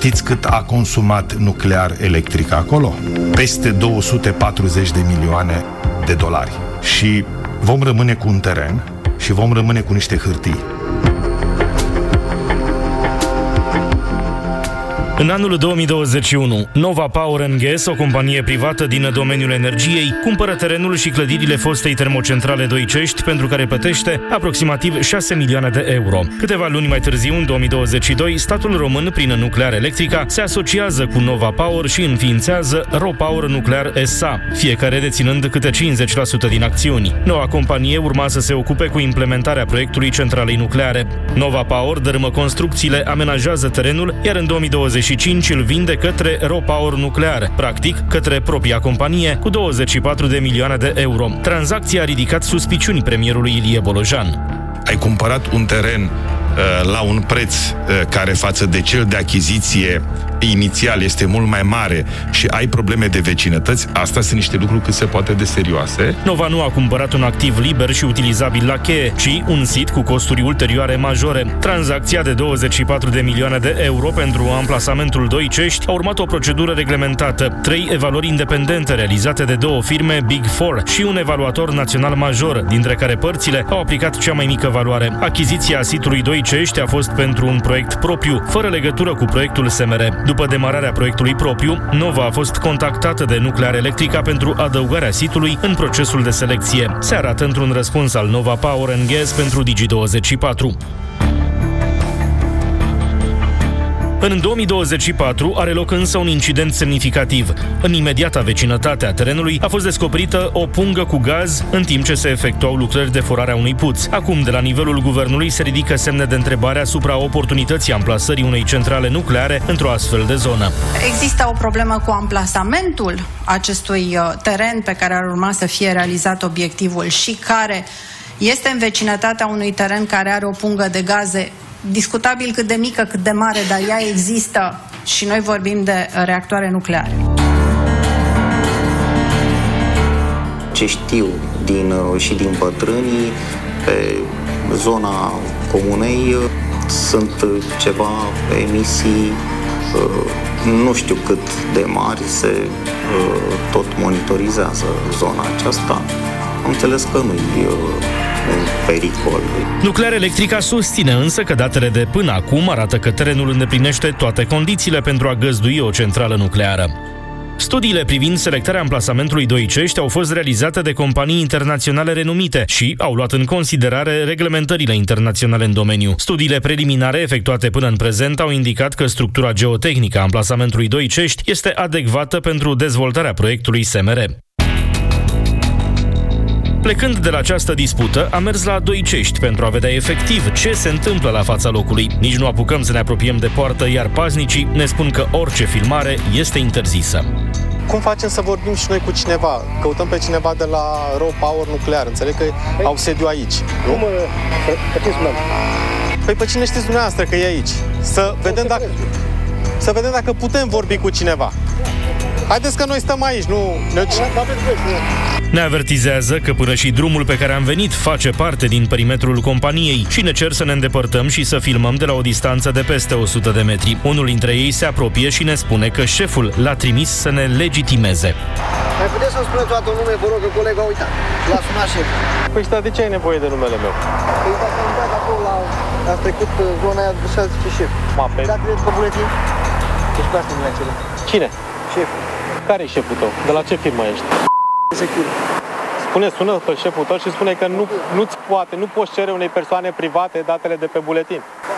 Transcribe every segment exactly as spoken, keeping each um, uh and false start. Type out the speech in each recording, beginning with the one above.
Știți cât a consumat nuclear electric acolo? Peste două sute patruzeci de milioane de dolari. Și vom rămâne cu un teren și vom rămâne cu niște hârtii. În anul două mii douăzeci și unu, Nova Power and Gas, o companie privată din domeniul energiei, cumpără terenul și clădirile fostei termocentrale Doicești, pentru care plătește aproximativ șase milioane de euro. Câteva luni mai târziu, în două mii douăzeci și doi, statul român, prin Nuclear Electrica, se asociază cu Nova Power și înființează RoPower Nuclear S A, fiecare deținând câte cincizeci la sută din acțiuni. Noua companie urma să se ocupe cu implementarea proiectului centralei nucleare. Nova Power dărâmă construcțiile, amenajează terenul, iar în două mii douăzeci și cinci îl vinde către RoPower Nuclear, practic către propria companie, cu douăzeci și patru de milioane de euro. Tranzacția a ridicat suspiciuni premierului Ilie Bolojan. Ai cumpărat un teren uh, la un preț uh, care față de cel de achiziție inițial este mult mai mare și ai probleme de vecinătăți, astea sunt niște lucruri cât se poate de serioase. Nova nu a cumpărat un activ liber și utilizabil la cheie, ci un sit cu costuri ulterioare majore. Tranzacția de douăzeci și patru de milioane de euro pentru amplasamentul Doicești a urmat o procedură reglementată, trei evaluări independente realizate de două firme Big Four și un evaluator național major, dintre care părțile au aplicat cea mai mică valoare. Achiziția sitului Doicești a fost pentru un proiect propriu, fără legătură cu proiectul S M R. După demararea proiectului propriu, Nova a fost contactată de Nuclear Electrica pentru adăugarea sitului în procesul de selecție. Se arată într-un răspuns al Nova Power and Gas pentru Digi douăzeci și patru. În două mii douăzeci și patru are loc însă un incident semnificativ. În imediata vecinătate a terenului a fost descoperită o pungă cu gaz în timp ce se efectuau lucrări de forare a unui puț. Acum, de la nivelul guvernului, se ridică semne de întrebare asupra oportunității amplasării unei centrale nucleare într-o astfel de zonă. Există o problemă cu amplasamentul acestui teren pe care ar urma să fie realizat obiectivul și care este în vecinătatea unui teren care are o pungă de gaze discutabil cât de mică, cât de mare, dar ea există și noi vorbim de reactoare nucleare. Ce știu din, și din bătrânii, pe zona comunei sunt ceva emisii, nu știu cât de mari, se tot monitorizează zona aceasta. Am înțeles că nu-i un pericol. Nuclear Electrica susține însă că datele de până acum arată că terenul îndeplinește toate condițiile pentru a găzdui o centrală nucleară. Studiile privind selectarea amplasamentului Doicești au fost realizate de companii internaționale renumite și au luat în considerare reglementările internaționale în domeniu. Studiile preliminare efectuate până în prezent au indicat că structura geotehnică a amplasamentului Doicești este adecvată pentru dezvoltarea proiectului S M R. Plecând de la această dispută, am mers la Doicești pentru a vedea efectiv ce se întâmplă la fața locului. Nici nu apucăm să ne apropiem de poartă, iar paznicii ne spun că orice filmare este interzisă. Cum facem să vorbim și noi cu cineva? Căutăm pe cineva de la RoPower Nuclear. Înțeleg că Ei, au sediu aici. Cum? Pe ce spunem? Păi pe cine știți dumneavoastră că e aici? Să vedem dacă, să vedem dacă putem vorbi cu cineva. Haideți că noi stăm aici, nu... Ne avertizează că până și drumul pe care am venit face parte din perimetrul companiei și ne cer să ne îndepărtăm și să filmăm de la o distanță de peste o sută de metri. Unul dintre ei se apropie și ne spune că șeful l-a trimis să ne legitimeze. Mai puteți să-mi spuneți toată nume, vă rog, că colega a uitat. L-a sunat șeful. Păi stai, de ce ai nevoie de numele meu? Păi dacă am dat acolo la... a trecut zona aia, așa zice șef. Mape. Dacă vedeți pe buletin, deci pe astea numele cele. Cine? Șeful. Care e șeful tău? De la ce firmă ești? Spune, sună pe șeful tău și spune că nu, nu-ți poate, nu poți cere unei persoane private datele de pe buletin.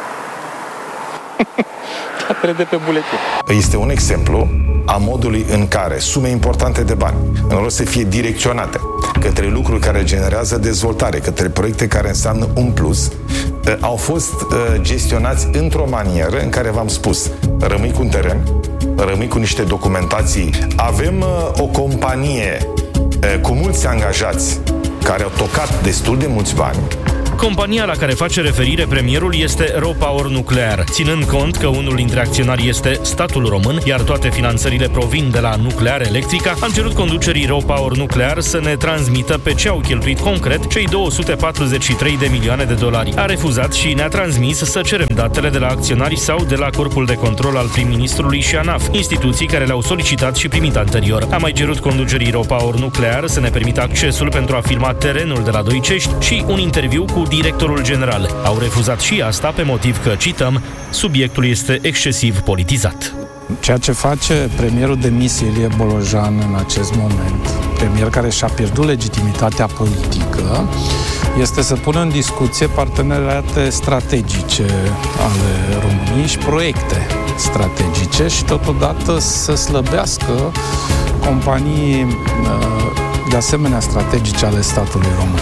Datele de pe buletin. Este un exemplu a modului în care sume importante de bani, în loc să fie direcționate către lucruri care generează dezvoltare, către proiecte care înseamnă un plus, au fost gestionați într-o manieră în care v-am spus, rămâi cu un teren, rămâi cu niște documentații. Avem o companie cu mulți angajați care au tocat destul de mulți bani. Compania la care face referire premierul este RoPower Nuclear, ținând cont că unul dintre acționari este statul român, iar toate finanțările provin de la Nuclear Electrica. Am cerut conducerii RoPower Nuclear să ne transmită pe ce au cheltuit concret cei două sute patruzeci și trei de milioane de dolari. A refuzat și ne-a transmis să cerem datele de la acționari sau de la Corpul de Control al prim-ministrului și ANAF, instituții care le-au solicitat și primit anterior. Am mai cerut conducerii RoPower Nuclear să ne permită accesul pentru a filma terenul de la Doicești și un interviu cu directorul general. Au refuzat și asta pe motiv că, cităm, subiectul este excesiv politizat. Ceea ce face premierul demis Ilie Bolojan în acest moment, premier care și-a pierdut legitimitatea politică, este să pună în discuție parteneriate strategice ale României și proiecte strategice și totodată să slăbească companii de asemenea strategice ale statului român.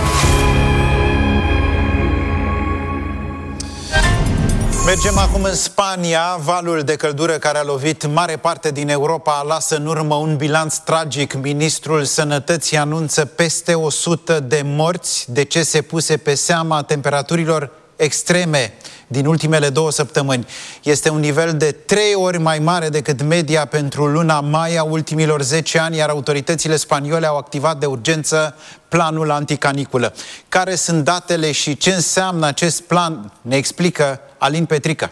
Mergem acum în Spania. Valul de căldură care a lovit mare parte din Europa lasă în urmă un bilanț tragic. Ministrul Sănătății anunță peste o sută de morți, decese puse pe seama temperaturilor extreme din ultimele două săptămâni. Este un nivel de trei ori mai mare decât media pentru luna mai a ultimilor zece ani, iar autoritățile spaniole au activat de urgență planul anticaniculă. Care sunt datele și ce înseamnă acest plan? Ne explică Alin Petrică.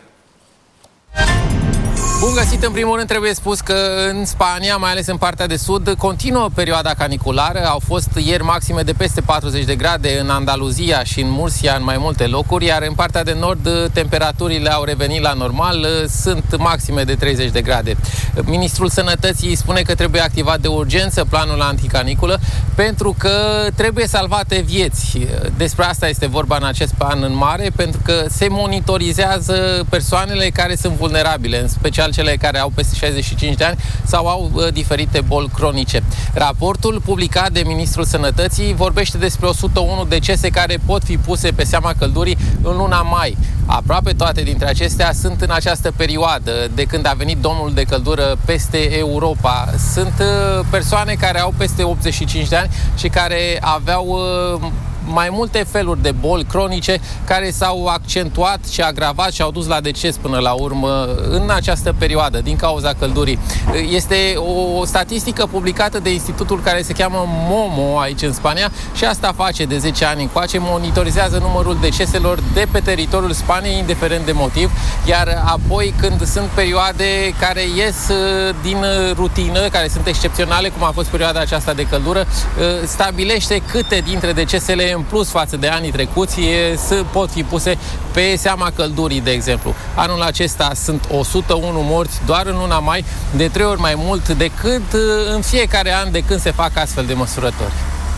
Bun găsit! În primul rând trebuie spus că în Spania, mai ales în partea de sud, continuă perioada caniculară. Au fost ieri maxime de peste patruzeci de grade în Andaluzia și în Murcia în mai multe locuri, iar în partea de nord temperaturile au revenit la normal, sunt maxime de treizeci de grade. Ministrul Sănătății spune că trebuie activat de urgență planul anticaniculă pentru că trebuie salvate vieți. Despre asta este vorba în acest plan în mare, pentru că se monitorizează persoanele care sunt vulnerabile, în special cele care au peste șaizeci și cinci de ani sau au uh, diferite boli cronice. Raportul publicat de Ministrul Sănătății vorbește despre o sută unu decese care pot fi puse pe seama căldurii în luna mai. Aproape toate dintre acestea sunt în această perioadă de când a venit domnul de căldură peste Europa. Sunt uh, persoane care au peste optzeci și cinci de ani și care aveau uh, mai multe feluri de boli cronice care s-au accentuat și agravat și au dus la deces până la urmă în această perioadă din cauza căldurii. Este o statistică publicată de institutul care se cheamă MOMO aici în Spania și asta face de zece ani încoace, monitorizează numărul deceselor de pe teritoriul Spaniei, indiferent de motiv, iar apoi când sunt perioade care ies din rutină, care sunt excepționale, cum a fost perioada aceasta de căldură, stabilește câte dintre decesele în plus față de anii trecuți să pot fi puse pe seama căldurii, de exemplu. Anul acesta sunt o sută unu morți doar în luna mai, de trei ori mai mult decât în fiecare an de când se fac astfel de măsurători.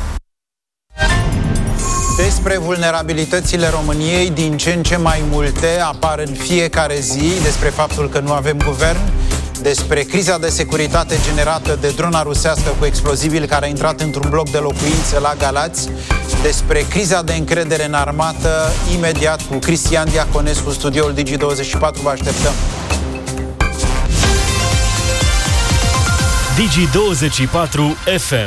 Despre vulnerabilitățile României, din ce în ce mai multe apar în fiecare zi, despre faptul că nu avem guvern, despre criza de securitate generată de drona rusească cu explozibili care a intrat într-un bloc de locuințe la Galați, despre criza de încredere în armată, imediat cu Cristian Diaconescu, studioul Digi douăzeci și patru, vă așteptăm. Digi douăzeci și patru F M.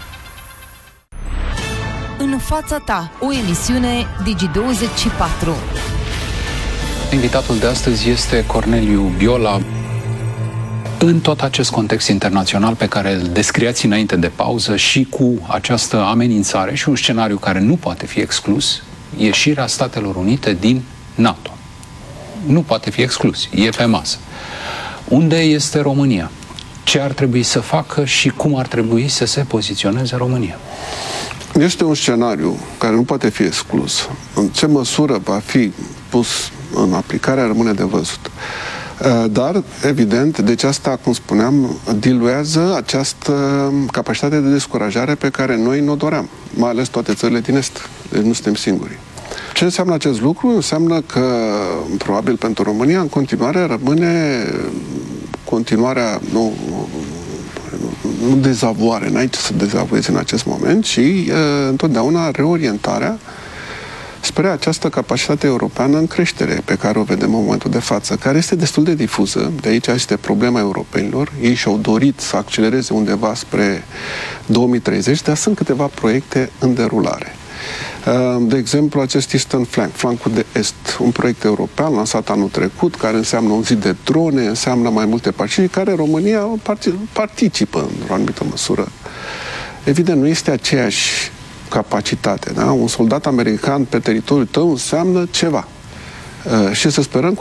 În fața ta, o emisiune Digi douăzeci și patru. Invitatul de astăzi este Corneliu Biola. În tot acest context internațional pe care îl descriați înainte de pauză și cu această amenințare și un scenariu care nu poate fi exclus, ieșirea Statelor Unite din NATO. Nu poate fi exclus, e pe masă. Unde este România? Ce ar trebui să facă și cum ar trebui să se poziționeze România? Este un scenariu care nu poate fi exclus. În ce măsură va fi pus în aplicare rămâne de văzut. Dar, evident, deci asta, cum spuneam, diluează această capacitate de descurajare pe care noi nu o doream, mai ales toate țările din Est. Deci nu suntem singuri. Ce înseamnă acest lucru? Înseamnă că, probabil pentru România, în continuare rămâne continuarea, nu, nu dezavoare, n-ai ce să dezavuezi în acest moment, ci e, întotdeauna reorientarea spre această capacitate europeană în creștere pe care o vedem în momentul de față, care este destul de difuză. De aici este problema europenilor. Ei și-au dorit să accelereze undeva spre două mii treizeci, dar sunt câteva proiecte în derulare. De exemplu, acest Eastern Flank, flancul de est, un proiect european lansat anul trecut, care înseamnă un zid de drone, înseamnă mai multe pacini, care România participă într-o anumită măsură. Evident, nu este aceeași capacitate, da? Un soldat american pe teritoriul tău înseamnă ceva. Și să sperăm